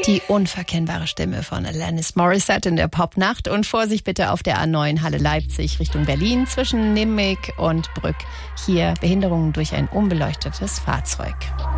Die unverkennbare Stimme von Alanis Morissette in der Popnacht. Und Vorsicht bitte auf der A9 Halle Leipzig Richtung Berlin zwischen Nimmig und Brück. Hier Behinderungen durch ein unbeleuchtetes Fahrzeug.